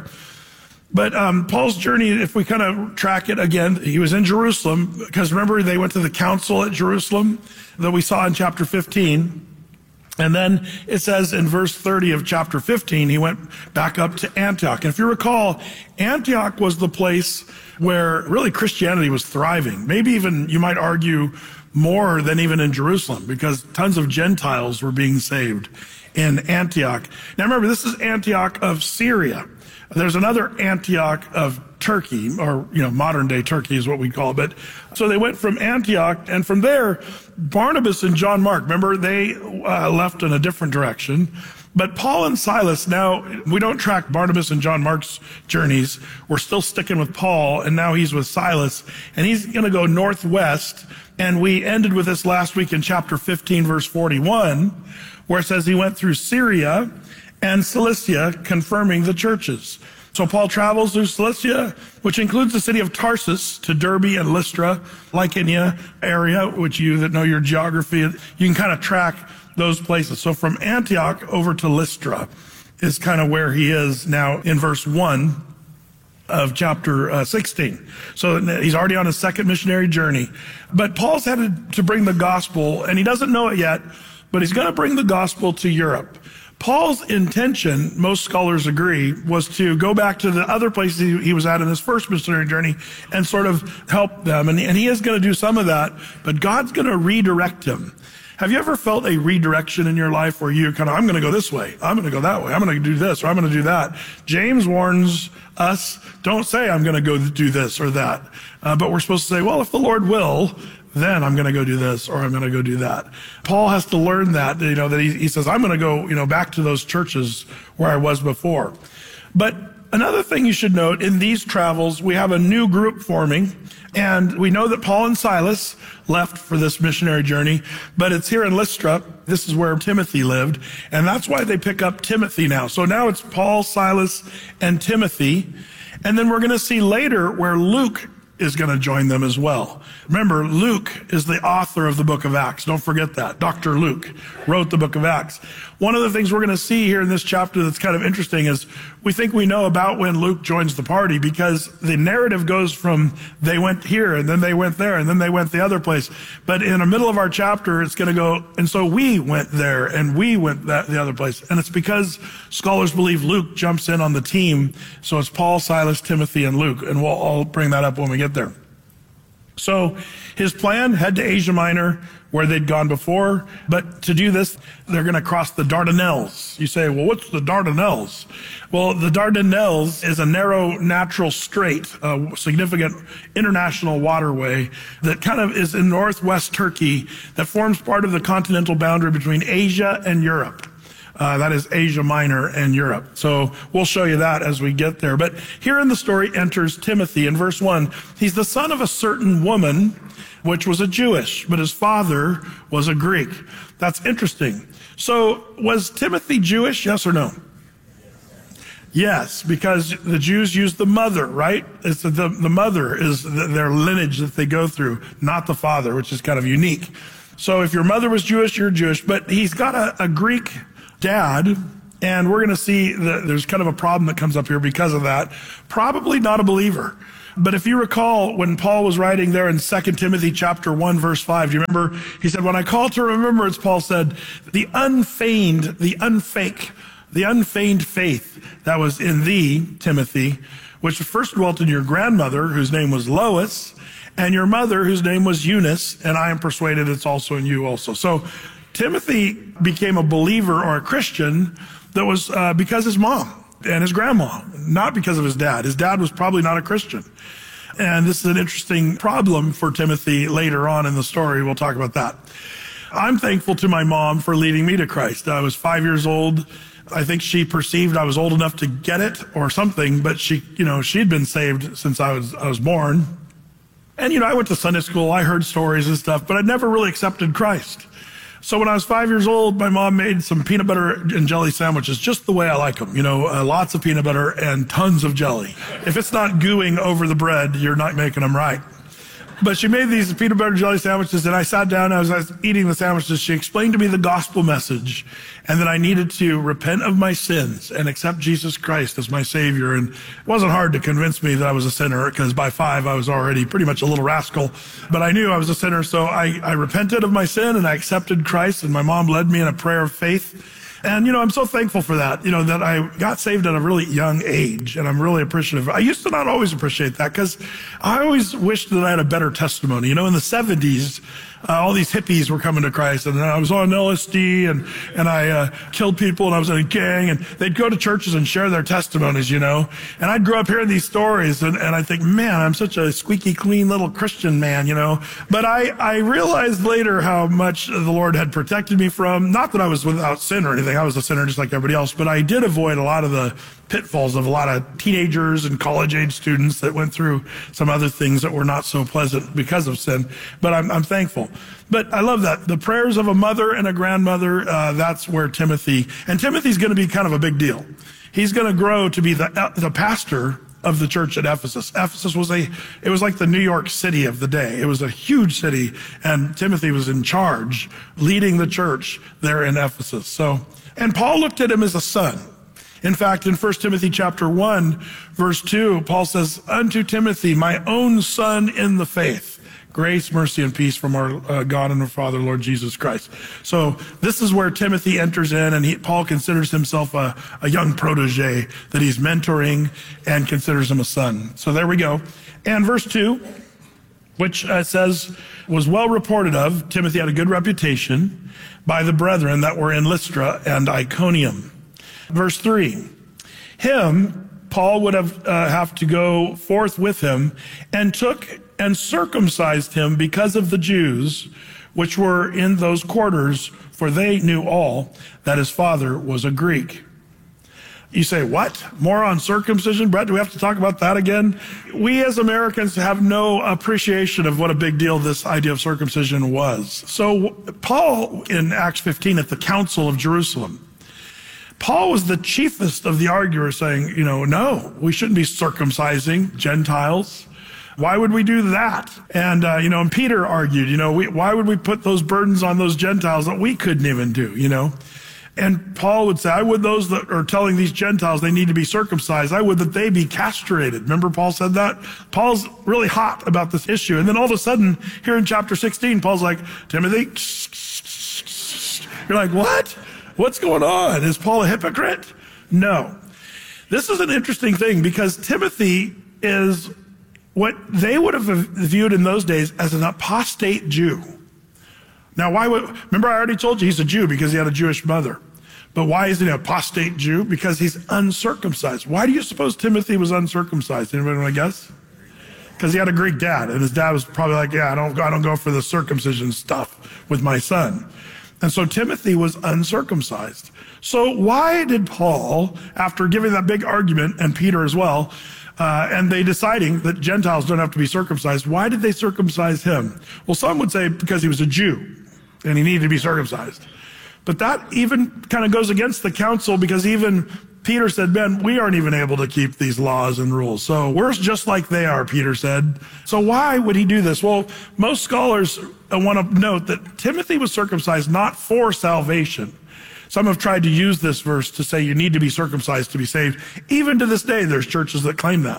But Paul's journey, if we kind of track it again, he was in Jerusalem, because remember, they went to the council at Jerusalem that we saw in chapter 15. And then it says in verse 30 of chapter 15, he went back up to Antioch. And if you recall, Antioch was the place where really Christianity was thriving. Maybe even, you might argue, more than even in Jerusalem, because tons of Gentiles were being saved in Antioch. Now remember, this is Antioch of Syria. There's another Antioch of Turkey, or, modern day Turkey is what we call it. But so they went from Antioch, and from there, Barnabas and John Mark, remember, they left in a different direction. But Paul and Silas, now, we don't track Barnabas and John Mark's journeys. We're still sticking with Paul, and now he's with Silas, and he's going to go northwest. And we ended with this last week in chapter 15, verse 41, where it says he went through Syria and Cilicia, confirming the churches. So Paul travels through Cilicia, which includes the city of Tarsus, to Derbe and Lystra, Lycaonia area, which you that know your geography, you can kind of track those places. So from Antioch over to Lystra is kind of where he is now in verse 1 of chapter 16. So he's already on his second missionary journey. But Paul's headed to bring the gospel, and he doesn't know it yet, but he's going to bring the gospel to Europe. Paul's intention, most scholars agree, was to go back to the other places he was at in his first missionary journey and sort of help them. And he is going to do some of that, but God's going to redirect him. Have you ever felt a redirection in your life where you're kind of, I'm going to go this way, I'm going to go that way, I'm going to do this, or I'm going to do that? James warns us, don't say I'm going to go do this or that. But we're supposed to say, well, if the Lord will, then I'm going to go do this, or I'm going to go do that. Paul has to learn that, that he says, I'm going to go, back to those churches where I was before. But another thing you should note, in these travels, we have a new group forming, and we know that Paul and Silas left for this missionary journey, but it's here in Lystra. This is where Timothy lived, and that's why they pick up Timothy now. So now it's Paul, Silas, and Timothy, and then we're going to see later where Luke is going to join them as well. Remember, Luke is the author of the book of Acts. Don't forget that. Dr. Luke wrote the book of Acts. One of the things we're going to see here in this chapter that's kind of interesting is we think we know about when Luke joins the party, because the narrative goes from they went here and then they went there and then they went the other place. But in the middle of our chapter, it's going to go, and so we went there and we went the other place. And it's because scholars believe Luke jumps in on the team. So it's Paul, Silas, Timothy, and Luke. And I'll bring that up when we get there. So his plan, head to Asia Minor, where they'd gone before. But to do this, they're going to cross the Dardanelles. You say, well, what's the Dardanelles? Well, the Dardanelles is a narrow natural strait, a significant international waterway that kind of is in northwest Turkey that forms part of the continental boundary between Asia and Europe. That is Asia Minor and Europe. So we'll show you that as we get there. But here in the story enters Timothy in verse 1. He's the son of a certain woman, which was a Jewish, but his father was a Greek. That's interesting. So was Timothy Jewish, yes or no? Yes, because the Jews use the mother, right? It's the mother is their lineage that they go through, not the father, which is kind of unique. So if your mother was Jewish, you're Jewish. But he's got a Greek dad, And we're going to see that there's kind of a problem that comes up here because of that. Probably not a believer. But if you recall, when Paul was writing there in 2 Timothy chapter 1, verse 5, do you remember? He said, when I call to remembrance, Paul said, the unfeigned faith that was in thee, Timothy, which first dwelt in your grandmother, whose name was Lois, and your mother, whose name was Eunice, and I am persuaded it's also in you also. So Timothy became a believer or a Christian that was because his mom and his grandma, not because of his dad. His dad was probably not a Christian. And this is an interesting problem for Timothy later on in the story. We'll talk about that. I'm thankful to my mom for leading me to Christ. I was 5 years old. I think she perceived I was old enough to get it or something, but she'd been saved since I was born. And, I went to Sunday school. I heard stories and stuff, but I never really accepted Christ. So when I was 5 years old, my mom made some peanut butter and jelly sandwiches just the way I like them. Lots of peanut butter and tons of jelly. If it's not gooing over the bread, you're not making them right. But she made these peanut butter and jelly sandwiches, and I sat down as I was eating the sandwiches. She explained to me the gospel message and that I needed to repent of my sins and accept Jesus Christ as my Savior. And it wasn't hard to convince me that I was a sinner, because by 5 I was already pretty much a little rascal. But I knew I was a sinner, so I repented of my sin and I accepted Christ, and my mom led me in a prayer of faith. And, I'm so thankful for that, that I got saved at a really young age, and I'm really appreciative. I used to not always appreciate that, because I always wished that I had a better testimony. In the 70s, all these hippies were coming to Christ, and I was on LSD, and I killed people, and I was in a gang, and they'd go to churches and share their testimonies, and I'd grow up hearing these stories, and I think, man, I'm such a squeaky clean little Christian man, But I realized later how much the Lord had protected me from, not that I was without sin or anything. I was a sinner just like everybody else, but I did avoid a lot of the pitfalls of a lot of teenagers and college-age students that went through some other things that were not so pleasant because of sin. But I'm thankful. But I love that. The prayers of a mother and a grandmother, that's where Timothy's going to be kind of a big deal. He's going to grow to be the pastor of the church at Ephesus. Ephesus was like the New York City of the day. It was a huge city, and Timothy was in charge, leading the church there in Ephesus. And Paul looked at him as a son. In fact, in 1 Timothy chapter 1, verse 2, Paul says, unto Timothy, my own son in the faith, grace, mercy, and peace from our God and our Father, Lord Jesus Christ. So this is where Timothy enters in, and Paul considers himself a young protege that he's mentoring and considers him a son. So there we go. And verse 2, which says, was well reported of, Timothy had a good reputation by the brethren that were in Lystra and Iconium. Verse 3, him, Paul would have to go forth with him, and took and circumcised him because of the Jews which were in those quarters, for they knew all that his father was a Greek. You say, what? More on circumcision? Brett, do we have to talk about that again? We as Americans have no appreciation of what a big deal this idea of circumcision was. So Paul, in Acts 15 at the Council of Jerusalem, Paul was the chiefest of the arguers, saying, no, we shouldn't be circumcising Gentiles. Why would we do that? And, and Peter argued, why would we put those burdens on those Gentiles that we couldn't even do, And Paul would say, I would those that are telling these Gentiles they need to be circumcised, I would that they be castrated. Remember Paul said that? Paul's really hot about this issue. And then all of a sudden, here in chapter 16, Paul's like, Timothy, you're like, what? What's going on? Is Paul a hypocrite? No. This is an interesting thing, because Timothy is what they would have viewed in those days as an apostate Jew. Now, remember I already told you he's a Jew because he had a Jewish mother. But why is he an apostate Jew? Because he's uncircumcised. Why do you suppose Timothy was uncircumcised? Anybody want to guess? Because he had a Greek dad, and his dad was probably like, I don't go for the circumcision stuff with my son. And so Timothy was uncircumcised. So why did Paul, after giving that big argument, and Peter as well, and they deciding that Gentiles don't have to be circumcised, why did they circumcise him? Well, some would say because he was a Jew and he needed to be circumcised. But that even kind of goes against the council, because even Peter said, man, we aren't even able to keep these laws and rules. So we're just like they are, Peter said. So why would he do this? Well, most scholars want to note that Timothy was circumcised not for salvation. Some have tried to use this verse to say you need to be circumcised to be saved. Even to this day, there's churches that claim that.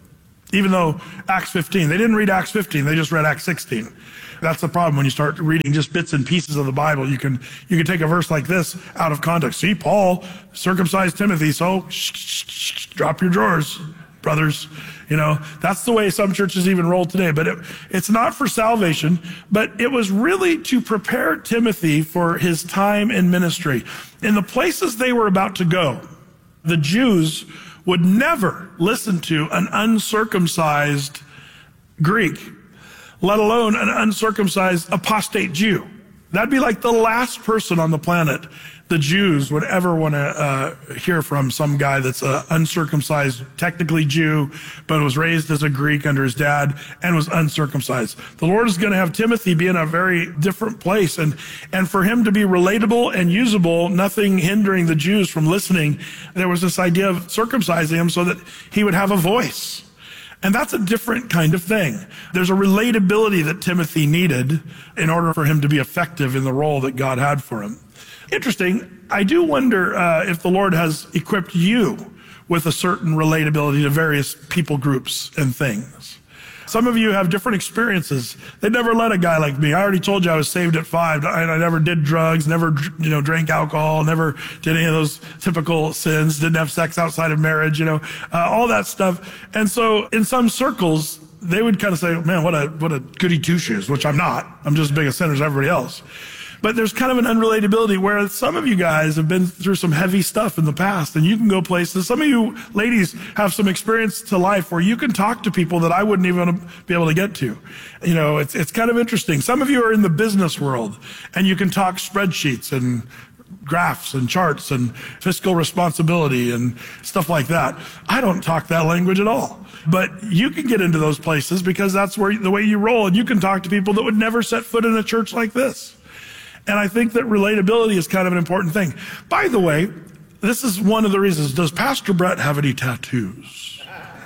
Even though Acts 15, they didn't read Acts 15, they just read Acts 16. That's the problem when you start reading just bits and pieces of the Bible. You can take a verse like this out of context. See, Paul circumcised Timothy, so drop your drawers, brothers. That's the way some churches even roll today. But it's not for salvation, but it was really to prepare Timothy for his time in ministry. In the places they were about to go, the Jews would never listen to an uncircumcised Greek, let alone an uncircumcised apostate Jew. That'd be like the last person on the planet the Jews would ever want to hear from, some guy that's an uncircumcised, technically Jew, but was raised as a Greek under his dad and was uncircumcised. The Lord is going to have Timothy be in a very different place, and for him to be relatable and usable, nothing hindering the Jews from listening. There was this idea of circumcising him so that he would have a voice. And that's a different kind of thing. There's a relatability that Timothy needed in order for him to be effective in the role that God had for him. Interesting, I do wonder if the Lord has equipped you with a certain relatability to various people groups and things. Some of you have different experiences. They never let a guy like me. I already told you I was saved at 5. I never did drugs, never drank alcohol, never did any of those typical sins, didn't have sex outside of marriage, all that stuff. And so in some circles, they would kind of say, man, what a goody two-shoes, which I'm not. I'm just as big a sinner as everybody else. But there's kind of an unrelatability where some of you guys have been through some heavy stuff in the past, and you can go places. Some of you ladies have some experience to life where you can talk to people that I wouldn't even be able to get to. It's kind of interesting. Some of you are in the business world, and you can talk spreadsheets and graphs and charts and fiscal responsibility and stuff like that. I don't talk that language at all. But you can get into those places because that's the way you roll, and you can talk to people that would never set foot in a church like this. And I think that relatability is kind of an important thing. By the way, this is one of the reasons. Does Pastor Brett have any tattoos?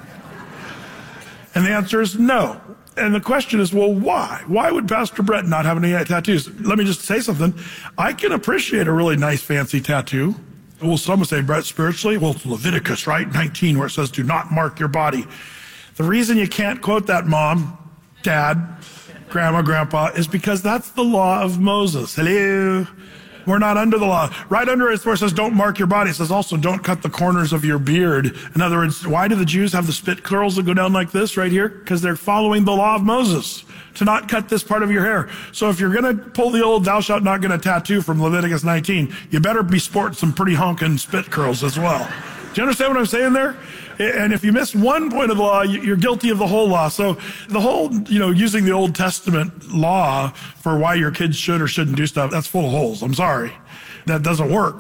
And the answer is no. And the question is, well, why? Why would Pastor Brett not have any tattoos? Let me just say something. I can appreciate a really nice, fancy tattoo. Well, some would say, Brett, spiritually? Well, it's Leviticus, right? 19, where it says, do not mark your body. The reason you can't quote that, Mom, Dad, Grandma, Grandpa, is because that's the law of Moses. Hello? We're not under the law. Right under it where it says don't mark your body, it says also don't cut the corners of your beard. In other words, why do the Jews have the spit curls that go down like this right here? Because they're following the law of Moses to not cut this part of your hair. So if you're going to pull the old thou shalt not get a tattoo from Leviticus 19, you better be sporting some pretty honking spit curls as well. Do you understand what I'm saying there? And if you miss one point of the law, you're guilty of the whole law. So the whole, using the Old Testament law for why your kids should or shouldn't do stuff, that's full of holes. I'm sorry. That doesn't work.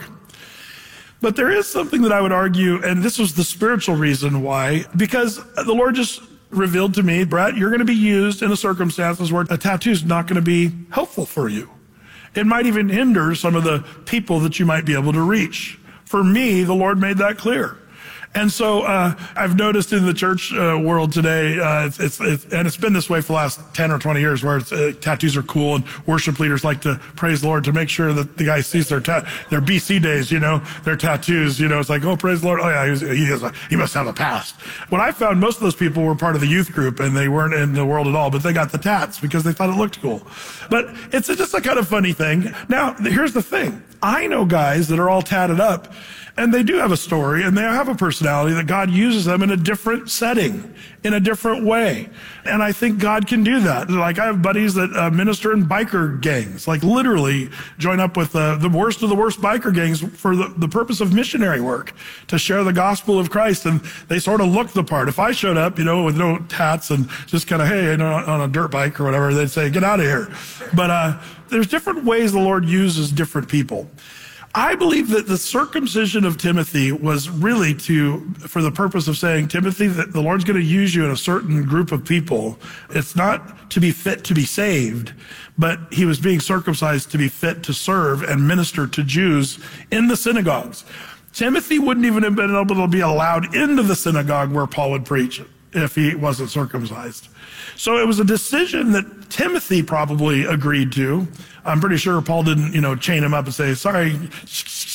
But there is something that I would argue, and this was the spiritual reason why, because the Lord just revealed to me, Brett, you're going to be used in a circumstances where a tattoo is not going to be helpful for you. It might even hinder some of the people that you might be able to reach. For me, the Lord made that clear. And so I've noticed in the church world today, and it's been this way for the last 10 or 20 years, where tattoos are cool, and worship leaders like to praise the Lord to make sure that the guy sees their BC days, their tattoos. It's like, oh, praise the Lord. Oh, yeah, he must have a past. What I found, most of those people were part of the youth group, and they weren't in the world at all, but they got the tats because they thought it looked cool. But it's just a kind of funny thing. Now, here's the thing. I know guys that are all tatted up, and they do have a story, and they have a personality that God uses them in a different setting, in a different way. And I think God can do that. Like, I have buddies that minister in biker gangs, like literally join up with the worst of the worst biker gangs for the purpose of missionary work, to share the gospel of Christ. And they sort of look the part. If I showed up, with no tats and just kind of, hey, on a dirt bike or whatever, they'd say, get out of here. But there's different ways the Lord uses different people. I believe that the circumcision of Timothy was really for the purpose of saying, Timothy, that the Lord's going to use you in a certain group of people. It's not to be fit to be saved, but he was being circumcised to be fit to serve and minister to Jews in the synagogues. Timothy wouldn't even have been able to be allowed into the synagogue where Paul would preach if he wasn't circumcised. So it was a decision that Timothy probably agreed to. I'm pretty sure Paul didn't, chain him up and say, sorry,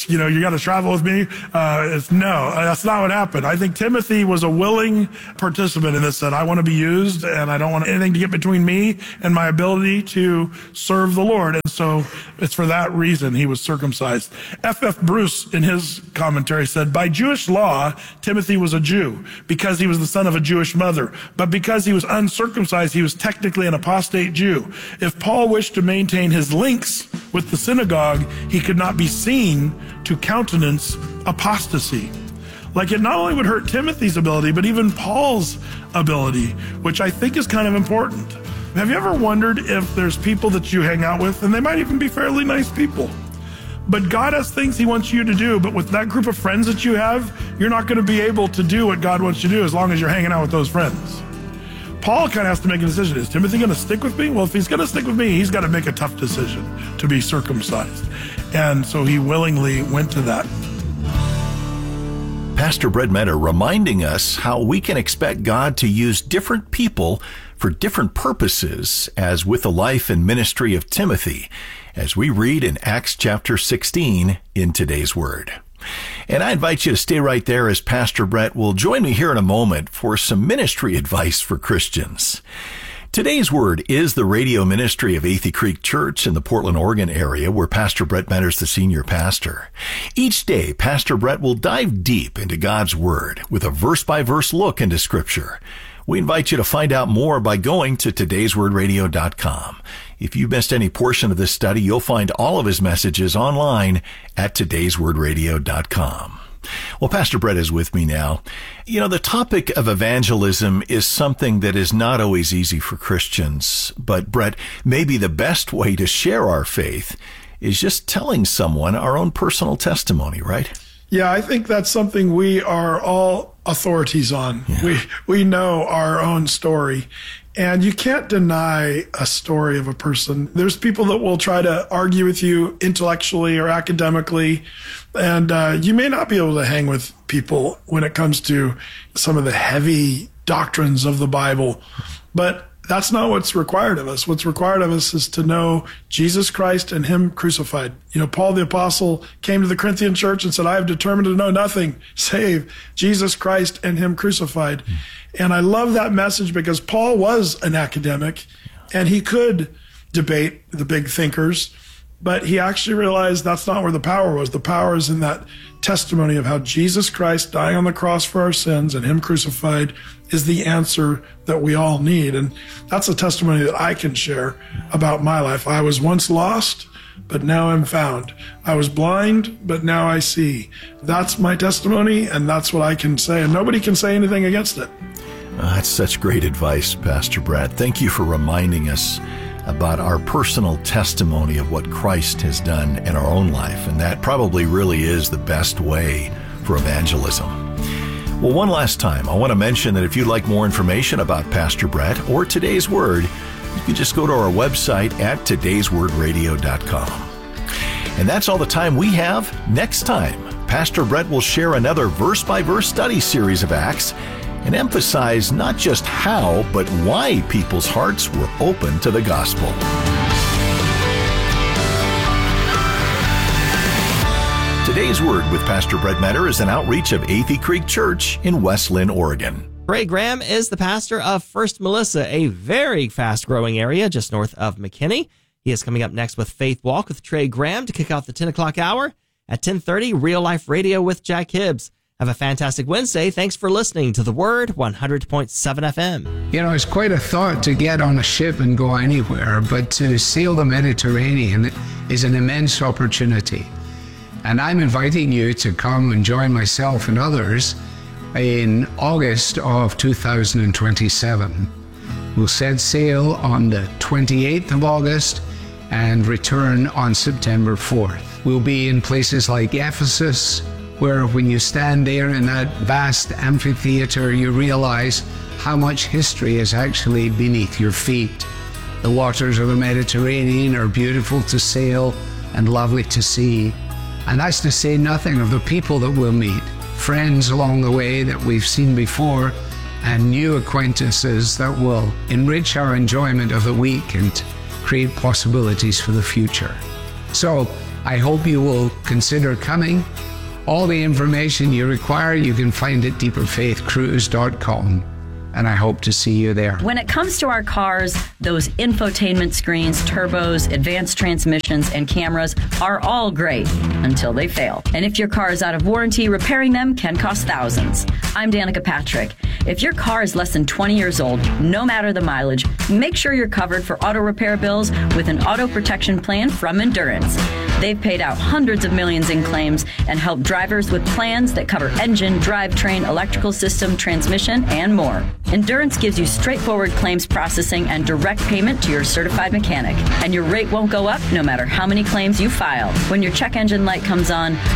you got to travel with me. No, that's not what happened. I think Timothy was a willing participant in this, that I want to be used and I don't want anything to get between me and my ability to serve the Lord. And so it's for that reason he was circumcised. F.F. Bruce, in his commentary, said, by Jewish law, Timothy was a Jew because he was the son of a Jewish mother. But because he was uncircumcised, he was technically an apostate Jew. If Paul wished to maintain his links with the synagogue, he could not be seen to countenance apostasy. Like, it not only would hurt Timothy's ability, but even Paul's ability, which I think is kind of important. Have you ever wondered if there's people that you hang out with, and they might even be fairly nice people, but God has things he wants you to do, but with that group of friends that you have, you're not going to be able to do what God wants you to do as long as you're hanging out with those friends. Paul kind of has to make a decision. Is Timothy going to stick with me? Well, if he's going to stick with me, he's got to make a tough decision to be circumcised. And so he willingly went to that. Pastor Brett Metter reminding us how we can expect God to use different people for different purposes, as with the life and ministry of Timothy, as we read in Acts chapter 16 in today's Word. And I invite you to stay right there as Pastor Brett will join me here in a moment for some ministry advice for Christians. Today's Word is the radio ministry of Athey Creek Church in the Portland, Oregon area, where Pastor Brett Metter is the senior pastor. Each day, Pastor Brett will dive deep into God's Word with a verse-by-verse look into Scripture. We invite you to find out more by going to todayswordradio.com. If you missed any portion of this study, you'll find all of his messages online at todayswordradio.com. Well, Pastor Brett is with me now. The topic of evangelism is something that is not always easy for Christians. But, Brett, maybe the best way to share our faith is just telling someone our own personal testimony, right? Yeah, I think that's something we are all authorities on. Yeah. We know our own story. And you can't deny a story of a person. There's people that will try to argue with you intellectually or academically, and you may not be able to hang with people when it comes to some of the heavy doctrines of the Bible. But that's not what's required of us. What's required of us is to know Jesus Christ and Him crucified. Paul the Apostle came to the Corinthian church and said, I have determined to know nothing save Jesus Christ and Him crucified. And I love that message because Paul was an academic and he could debate the big thinkers, but he actually realized that's not where the power was. The power is in that testimony of how Jesus Christ dying on the cross for our sins and Him crucified is the answer that we all need. And that's a testimony that I can share about my life. I was once lost, but now I'm found. I was blind, but now I see. That's my testimony, and that's what I can say, and nobody can say anything against it. That's such great advice, Pastor Brett. Thank you for reminding us about our personal testimony of what Christ has done in our own life, and that probably really is the best way for evangelism. Well, one last time, I want to mention that if you'd like more information about Pastor Brett or today's Word, you can just go to our website at todayswordradio.com. And that's all the time we have. Next time, Pastor Brett will share another verse-by-verse study series of Acts and emphasize not just how, but why people's hearts were open to the gospel. Today's Word with Pastor Brett Metter is an outreach of Athey Creek Church in West Lynn, Oregon. Trey Graham is the pastor of First Melissa, a very fast-growing area just north of McKinney. He is coming up next with Faith Walk with Trey Graham to kick off the 10 o'clock hour. At 10:30, Real Life Radio with Jack Hibbs. Have a fantastic Wednesday. Thanks for listening to The Word, 100.7 FM. It's quite a thought to get on a ship and go anywhere, but to sail the Mediterranean is an immense opportunity. And I'm inviting you to come and join myself and others in August of 2027. We'll set sail on the 28th of August and return on September 4th. We'll be in places like Ephesus, where when you stand there in that vast amphitheater, you realize how much history is actually beneath your feet. The waters of the Mediterranean are beautiful to sail and lovely to see. And that's to say nothing of the people that we'll meet, friends along the way that we've seen before, and new acquaintances that will enrich our enjoyment of the week and create possibilities for the future. So I hope you will consider coming. All the information you require, you can find at deeperfaithcruise.com. And I hope to see you there. When it comes to our cars, those infotainment screens, turbos, advanced transmissions, and cameras are all great until they fail. And if your car is out of warranty, repairing them can cost thousands. I'm Danica Patrick. If your car is less than 20 years old, no matter the mileage, make sure you're covered for auto repair bills with an auto protection plan from Endurance. They've paid out hundreds of millions in claims and helped drivers with plans that cover engine, drivetrain, electrical system, transmission, and more. Endurance gives you straightforward claims processing and direct payment to your certified mechanic. And your rate won't go up no matter how many claims you file. When your check engine light comes on,